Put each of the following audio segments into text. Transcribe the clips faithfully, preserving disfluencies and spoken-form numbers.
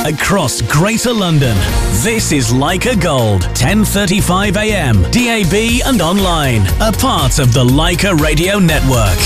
across Greater London. This is Leica Gold, ten thirty-five a m, D A B and online. A part of the Leica Radio Network.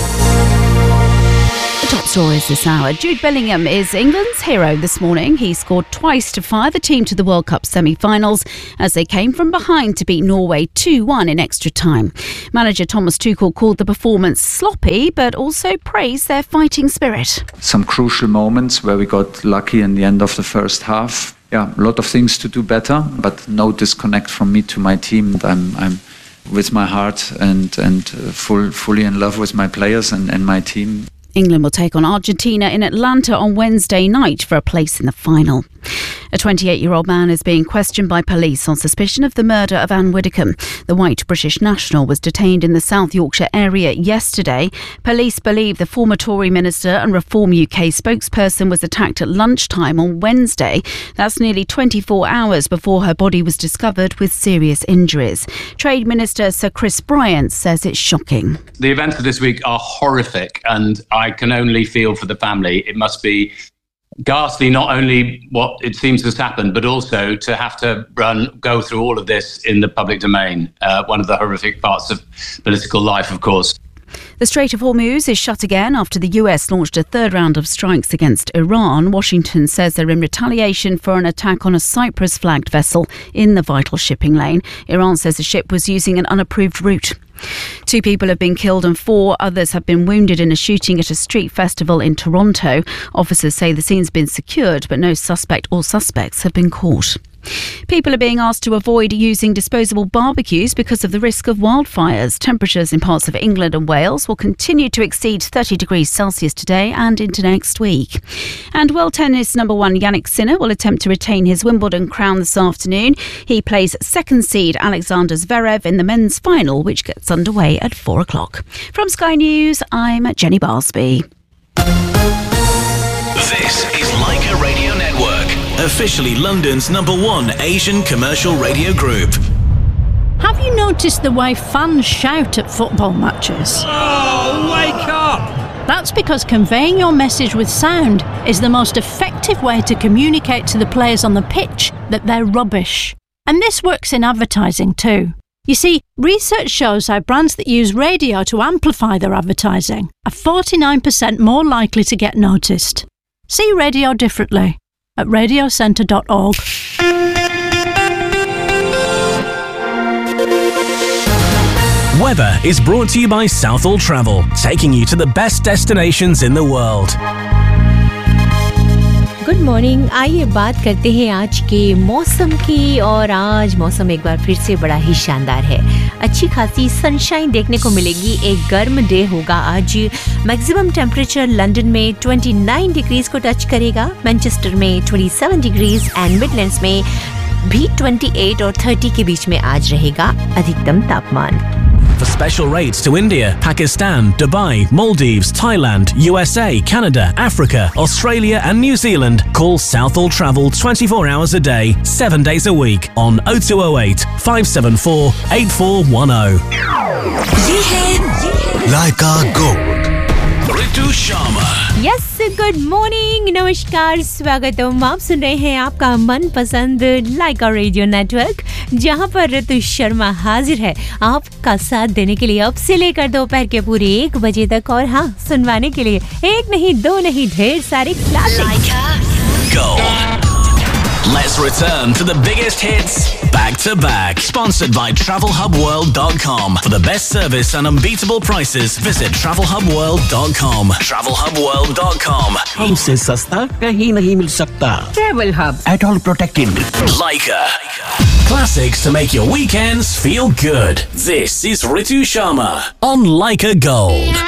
Top stories this hour. Jude Bellingham is England's hero this morning. He scored twice to fire the team to the World Cup semi-finals as they came from behind to beat Norway two one in extra time. Manager Thomas Tuchel called the performance sloppy but also praised their fighting spirit. Some crucial moments where we got lucky in the end of the first half. Yeah, a lot of things to do better, but no disconnect from me to my team. I'm, I'm with my heart and, and full, fully in love with my players and, and my team. England will take on Argentina in Atlanta on Wednesday night for a place in the final. A twenty-eight-year-old man is being questioned by police on suspicion of the murder of Anne Widdecombe. The white British national was detained in the South Yorkshire area yesterday. Police believe the former Tory minister and Reform U K spokesperson was attacked at lunchtime on Wednesday. That's nearly twenty-four hours before her body was discovered with serious injuries. Trade Minister Sir Chris Bryant says it's shocking. The events of this week are horrific, and I can only feel for the family. It must be ghastly, not only what it seems has happened, but also to have to run, go through all of this in the public domain. Uh, one of the horrific parts of political life, of course. The Strait of Hormuz is shut again after the U S launched a third round of strikes against Iran. Washington says they're in retaliation for an attack on a Cyprus-flagged vessel in the vital shipping lane. Iran says the ship was using an unapproved route. Two people have been killed and four others have been wounded in a shooting at a street festival in Toronto. Officers say the scene's been secured, but no suspect or suspects have been caught. People are being asked to avoid using disposable barbecues because of the risk of wildfires. Temperatures in parts of England and Wales will continue to exceed thirty degrees Celsius today and into next week. And world tennis number one Yannick Sinner will attempt to retain his Wimbledon crown this afternoon. He plays second seed Alexander Zverev in the men's final, which gets underway at four o'clock. From Sky News, I'm Jenny Barsby. This is Leica Radio Network, officially London's number one Asian commercial radio group. Have you noticed the way fans shout at football matches? Oh, wake up! That's because conveying your message with sound is the most effective way to communicate to the players on the pitch that they're rubbish. And this works in advertising too. You see, research shows how brands that use radio to amplify their advertising are forty-nine percent more likely to get noticed. See radio differently at radio centre dot org. Weather is brought to you by Southall Travel, taking you to the best destinations in the world. Good morning. आइए बात करते हैं आज के मौसम की। और आज मौसम एक बार फिर से बड़ा ही शानदार है। अच्छी खासी सनशाइन देखने को मिलेगी। एक गर्म डे होगा आज। मैक्सिमम टेम्परेचर लंदन में उनतीस डिग्रीज को टच करेगा, मैनचेस्टर में सत्ताईस डिग्रीज एंड मिडलैंड्स में भी अट्ठाईस और तीस के बीच में आज रहेगा अधिकतम तापमान। For special rates to India, Pakistan, Dubai, Maldives, Thailand, U S A, Canada, Africa, Australia and New Zealand, call Southall Travel twenty-four hours a day, seven days a week on oh two oh eight, five seven four, eight four one oh. ये है Leica Gold. Ritu Sharma. Yes, good morning, नमस्कार, स्वागतम। आप सुन रहे हैं आपका मनपसंद लाइका radio network, जहां पर ऋतु शर्मा हाजिर है आपका साथ देने के लिए अब से लेकर दोपहर के पूरे एक बजे तक। और हाँ, सुनवाने के लिए एक नहीं दो नहीं ढेर सारे classic. Gold. Let's return to the biggest hits back to back. Sponsored by travel hub world dot com. For the best service and unbeatable prices, visit travel hub world dot com. travel hub world dot com. हमसे सस्ता कहीं नहीं मिल सकता। Travel Hub. At all protected. Leica. Classics to make your weekends feel good. This is Ritu Sharma on Leica Gold.